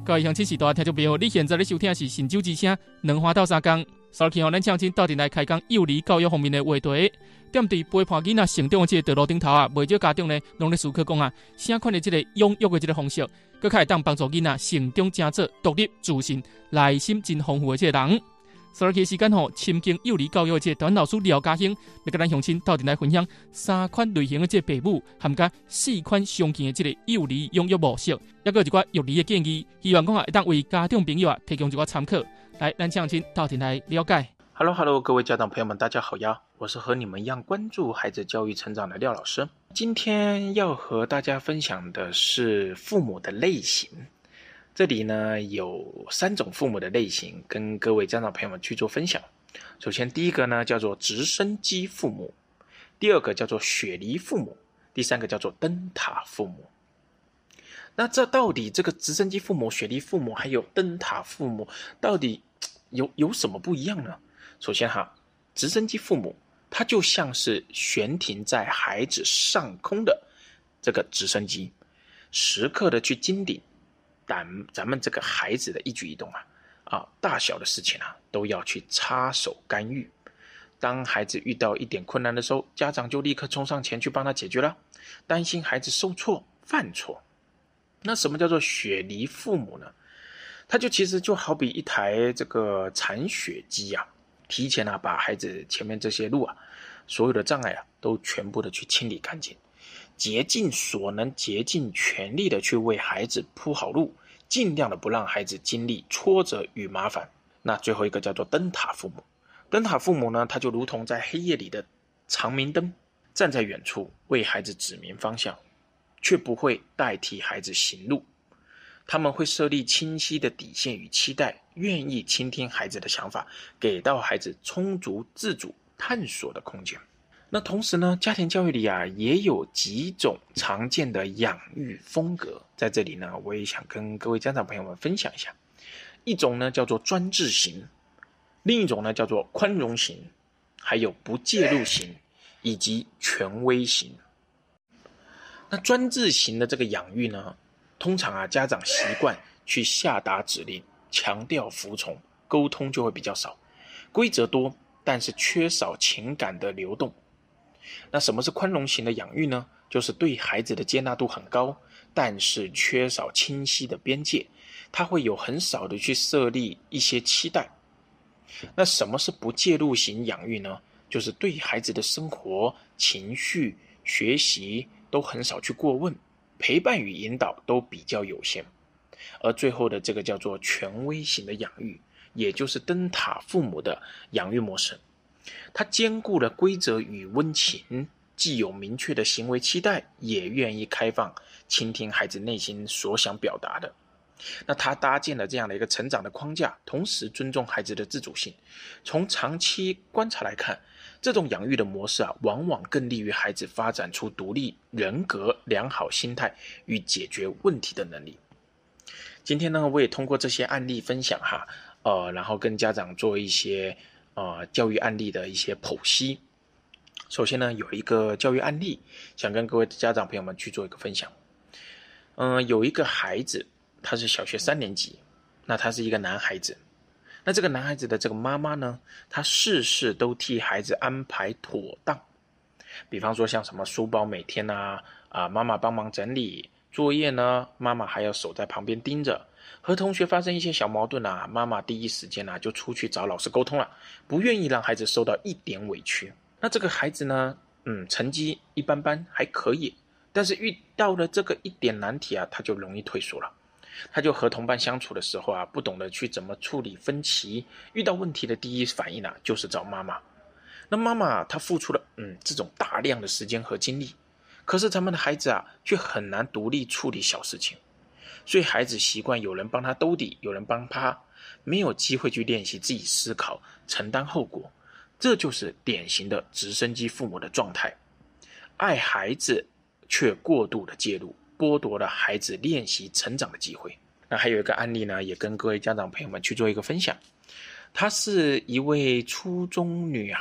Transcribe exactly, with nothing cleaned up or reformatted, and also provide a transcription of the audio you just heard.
各位乡亲时代听众朋友，你现在咧收听的是神州之声两花斗三江。首先，咱乡亲到底来开讲幼儿教育方面的话题。踮伫陪伴囡仔成长的这个道路顶头啊，不少家长呢，拢咧思考讲啊，啥款的这个养育的这个方式，佮较会当帮助囡仔成长成做独立、自信、内心真丰富的这个人。所以，时间吼，深经幼儿教育的这个段老师廖家兴，要跟咱乡亲到底来分享三款类型的这个父母，含加四款常见的这个幼儿养育模式，也个一寡育儿的建议，希望讲啊，会当为家长朋友啊提供一寡参考。来，咱乡亲到底来了解。 Hello Hello， 各位家长朋友们，大家好呀！我是和你们一样关注孩子教育成长的廖老师。今天要和大家分享的是父母的类型。这里呢有三种父母的类型，跟各位家长朋友们去做分享。首先，第一个呢叫做直升机父母，第二个叫做雪梨父母，第三个叫做灯塔父母。那这到底这个直升机父母、雪梨父母还有灯塔父母，到底有有什么不一样呢？首先哈，直升机父母它就像是悬停在孩子上空的这个直升机，时刻的去盯顶咱咱们这个孩子的一举一动啊，啊，大小的事情啊，都要去插手干预。当孩子遇到一点困难的时候，家长就立刻冲上前去帮他解决了，担心孩子受挫犯错。那什么叫做雪梨父母呢？他就其实就好比一台这个铲雪机啊，提前啊把孩子前面这些路啊，所有的障碍啊，都全部的去清理干净，竭尽所能、竭尽全力的去为孩子铺好路，尽量的不让孩子经历挫折与麻烦。那最后一个叫做灯塔父母，灯塔父母呢，他就如同在黑夜里的长明灯，站在远处为孩子指明方向，却不会代替孩子行路。他们会设立清晰的底线与期待，愿意倾听孩子的想法，给到孩子充足自主探索的空间。那同时呢，家庭教育里啊，也有几种常见的养育风格，在这里呢，我也想跟各位家长朋友们分享一下。一种呢叫做专制型，另一种呢叫做宽容型，还有不介入型，以及权威型。那专制型的这个养育呢，通常啊，家长习惯去下达指令，强调服从，沟通就会比较少，规则多，但是缺少情感的流动。那什么是宽容型的养育呢？就是对孩子的接纳度很高，但是缺少清晰的边界，他会有很少的去设立一些期待。那什么是不介入型养育呢？就是对孩子的生活、情绪、学习都很少去过问，陪伴与引导都比较有限。而最后的这个叫做权威型的养育，也就是灯塔父母的养育模式。它兼顾了规则与温情，既有明确的行为期待，也愿意开放倾听孩子内心所想表达的。那它搭建了这样的一个成长的框架，同时尊重孩子的自主性。从长期观察来看，这种养育的模式啊，往往更利于孩子发展出独立人格、良好心态与解决问题的能力。今天呢，我也通过这些案例分享哈，呃，然后跟家长做一些呃教育案例的一些剖析。首先呢，有一个教育案例，想跟各位家长朋友们去做一个分享。嗯、呃，有一个孩子，他是小学三年级，那他是一个男孩子。那这个男孩子的这个妈妈呢，她事事都替孩子安排妥当。比方说像什么书包每天啊，啊妈妈帮忙整理，作业呢，妈妈还要守在旁边盯着。和同学发生一些小矛盾啊，妈妈第一时间啊就出去找老师沟通了，不愿意让孩子受到一点委屈。那这个孩子呢，嗯，成绩一般般，还可以，但是遇到了这个一点难题啊，他就容易退缩了。他就和同伴相处的时候啊，不懂得去怎么处理分歧，遇到问题的第一反应啊，就是找妈妈。那妈妈她付出了嗯这种大量的时间和精力，可是咱们的孩子啊，却很难独立处理小事情，所以孩子习惯有人帮他兜底，有人帮他，没有机会去练习自己思考、承担后果。这就是典型的直升机父母的状态，爱孩子却过度的介入，剥夺了孩子练习成长的机会。那还有一个案例呢，也跟各位家长朋友们去做一个分享。她是一位初中女